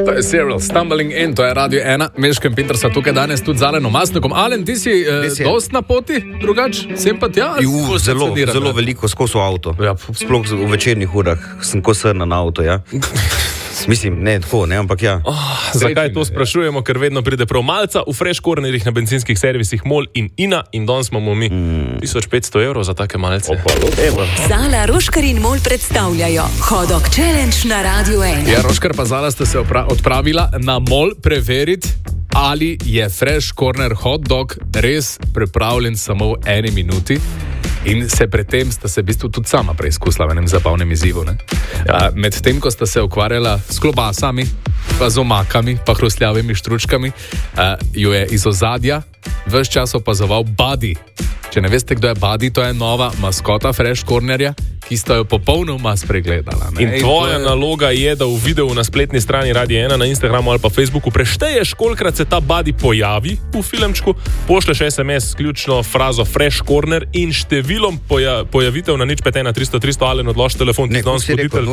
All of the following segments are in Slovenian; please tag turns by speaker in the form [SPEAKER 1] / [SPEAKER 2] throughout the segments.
[SPEAKER 1] To je Serial Stumbling In, to je Radio 1, Miško in Pinter so tukaj danes tudi z Alenom Masnikom. Alen, ti si dost na poti, drugač, sem pa tja?
[SPEAKER 2] Zelo veliko, skozi avto. Ja. Sploh v večernih urah sem kosrna na avto, ja. Mislim, ne tako, ne, ampak ja.
[SPEAKER 3] Zakaj to sprašujemo? Ker vedno pride prav malca v fresh cornerih na bencinskih servisih MOL in INA in danes imamo mi 1500 evrov za take malce.
[SPEAKER 4] Zala, Roškar in MOL predstavljajo Hot-Dog Challenge na Radio 1.
[SPEAKER 1] Ja, Roškar pa Zala ste se odpravila na MOL preveriti, ali je fresh corner hot dog res pripravljen samo v 1 minuti. In se predtem sta se v bistvu tudi sama preizkusila v enem zabavnem izzivu. Ja. Medtem, ko sta se ukvarjala s klobasami, pa z omakami, pa hrustljavimi štručkami, jo je iz ozadja ves čas opazoval Buddy. Če ne veste, kdo je Buddy, to je nova maskota fresh cornerja, ki sta jo popolnoma spregledala.
[SPEAKER 3] In tvoja naloga je, da v videu na spletni strani Radio 1, na Instagramu ali pa Facebooku prešteješ, kolikrat se ta Buddy pojavi v filmčku, pošleš SMS ključno frazo fresh corner in številom pojavitev na 051 300 300 Alen odloži telefon.
[SPEAKER 2] Ne, kako si rekel?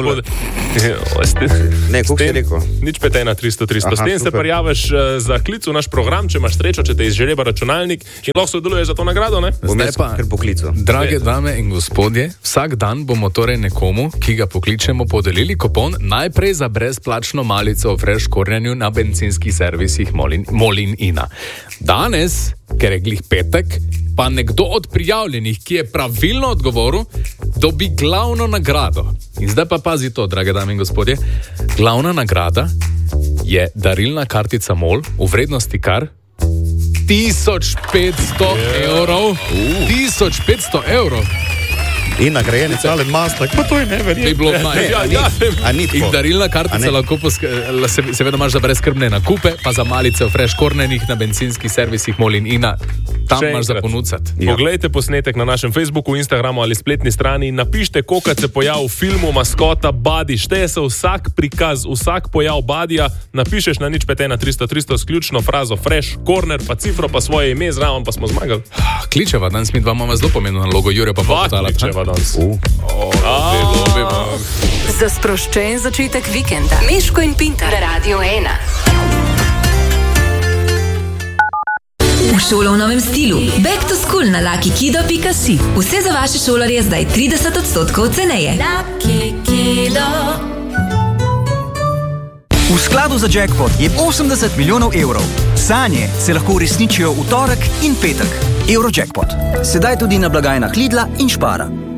[SPEAKER 2] Ne, kako si rekel?
[SPEAKER 3] 051 300 300. S tem se prijaviš za klic v naš program, če imaš srečo, če te izželeba računalnik in lahko sodeluješ za to nagrado, ne?
[SPEAKER 1] Zdaj pa, drage dame in gospodje, vsak dan bomo torej nekomu, ki ga pokličemo, podelili kupon najprej za brezplačno malico v fresh cornerju na bencinskih servisih MOL in INA. Danes, ker je glih petek, pa nekdo od prijavljenih, ki je pravilno odgovoril, dobi glavno nagrado. In zdaj pa pazi to, drage dame in gospodje, glavna nagrada je darilna kartica MOL v vrednosti kar 1500 evrov. 1500 evrov.
[SPEAKER 2] In nagrajenec Alen Masnak, pa to je neverjetno.
[SPEAKER 1] In darilna kartica lahko seveda imaš za brezskrbne nakupe, pa za malice v fresh cornerih na bencinskih servisih MOL in INA. Tam imaš za ponucati.
[SPEAKER 3] Ja. Poglejte posnetek na našem Facebooku, Instagramu ali spletni strani in napište, koliko se pojav v filmu maskota Buddy. Šteje se vsak prikaz, vsak pojav Buddyja, napišeš na 051 300 300 s ključno frazo fresh corner, pa cifro, pa svoje ime, zraven pa smo zmagali.
[SPEAKER 1] Kličeva, danes mi dva imamo zelo pomembno nalogo, Jure pa potala.
[SPEAKER 4] Za sproščen začetek vikenda Miško in Pinter na Radio 1. V šolo v novem stilu. Back to school na luckykido.si. Vse za vaše šolarje zdaj 30% ceneje. Lucky Kido.
[SPEAKER 5] V skladu za jackpot je 80 milijonov evrov. Sanje se lahko uresničijo v torek in petek. Eurojackpot. Sedaj tudi na blagajnah Lidla in Spara.